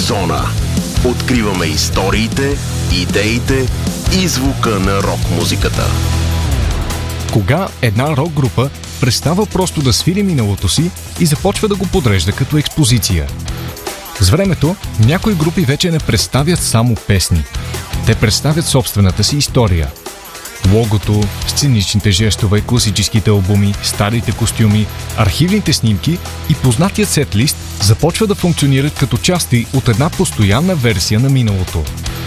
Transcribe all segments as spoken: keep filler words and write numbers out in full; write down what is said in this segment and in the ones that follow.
Зона. Откриваме историите, идеите и звука на рок-музиката. Кога една рок-група престава просто да свири миналото си и започва да го подрежда като експозиция? С времето някои групи вече не представят само песни. Те представят собствената си история. Логото, сценичните жестове, класическите албуми, старите костюми, архивните снимки и познатият сетлист започва да функционират като части от една постоянна версия на миналото.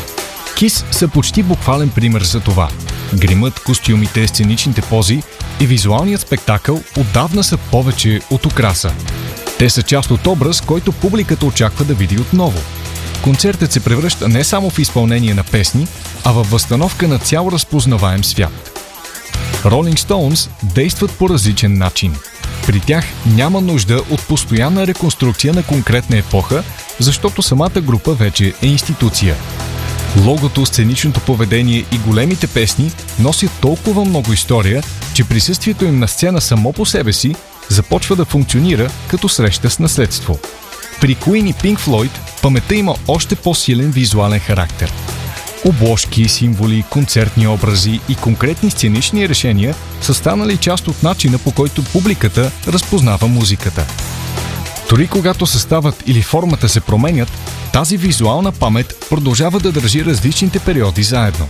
Кис са почти буквален пример за това. Гримът, костюмите, сценичните пози и визуалният спектакъл отдавна са повече от украса. Те са част от образ, който публиката очаква да види отново. Концертът се превръща не само в изпълнение на песни, а във възстановка на цял разпознаваем свят. Rolling Stones действат по различен начин. При тях няма нужда от постоянна реконструкция на конкретна епоха, защото самата група вече е институция. Логото, сценичното поведение и големите песни носят толкова много история, че присъствието им на сцена само по себе си започва да функционира като среща с наследство. При Queen и Pink Floyd паметта има още по-силен визуален характер. Обложки, символи, концертни образи и конкретни сценични решения са станали част от начина, по който публиката разпознава музиката. Дори когато съставът или формата се променят, тази визуална памет продължава да държи различните периоди заедно.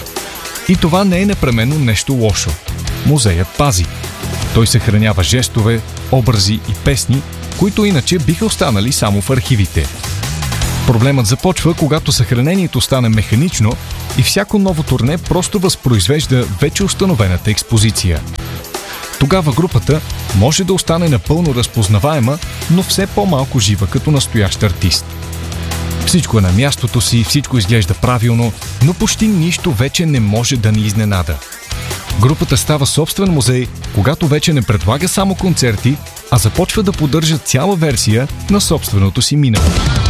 И това не е непременно нещо лошо. Музеят пази. Той съхранява жестове, образи и песни, които иначе биха останали само в архивите. Проблемът започва, когато съхранението стане механично и всяко ново турне просто възпроизвежда вече установената експозиция. Тогава групата може да остане напълно разпознаваема, но все по-малко жива като настоящ артист. Всичко е на мястото си, всичко изглежда правилно, но почти нищо вече не може да ни изненада. Групата става собствен музей, когато вече не предлага само концерти, а започва да поддържа цяла версия на собственото си минало.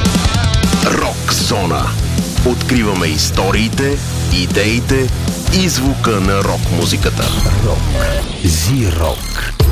Рок Зона. Откриваме историите, идеите и звука на рок-музиката. Рок. Зи-рок.